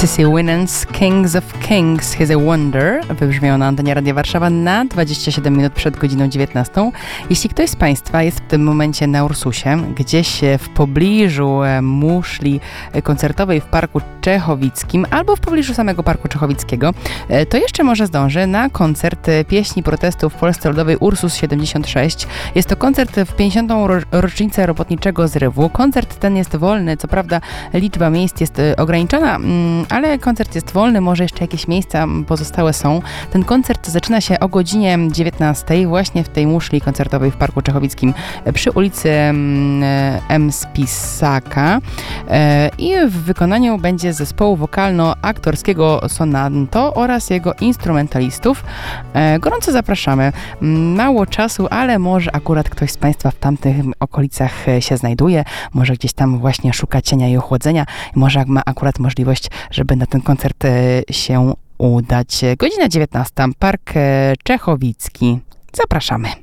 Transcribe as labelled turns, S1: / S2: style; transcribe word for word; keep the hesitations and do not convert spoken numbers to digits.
S1: Cissy Winans, Kings of Kings, He's a Wonder, wybrzmiało na antenie Radia Warszawa na dwadzieścia siedem minut przed godziną dziewiętnastą. Jeśli ktoś z Państwa jest w tym momencie na Ursusie, gdzieś w pobliżu muszli koncertowej w Parku Czechowickim albo w pobliżu samego Parku Czechowickiego, to jeszcze może zdąży na koncert pieśni protestu w Polsce Ludowej Ursus siedemdziesiąt sześć. Jest to koncert w pięćdziesiątą rocznicę robotniczego zrywu. Koncert ten jest wolny, co prawda liczba miejsc jest ograniczona, ale koncert jest wolny, może jeszcze jakieś miejsca pozostałe są. Ten koncert zaczyna się o godzinie dziewiętnastej właśnie w tej muszli koncertowej w Parku Czechowickim przy ulicy M. Spisaka i w wykonaniu będzie zespołu wokalno-aktorskiego Sonanto oraz jego instrumentalistów. Gorąco zapraszamy. Mało czasu, ale może akurat ktoś z Państwa w tamtych okolicach się znajduje, może gdzieś tam właśnie szuka cienia i ochłodzenia, może ma akurat możliwość, żeby na ten koncert się udać. Godzina dziewiętnasta, Park Czechowicki. Zapraszamy.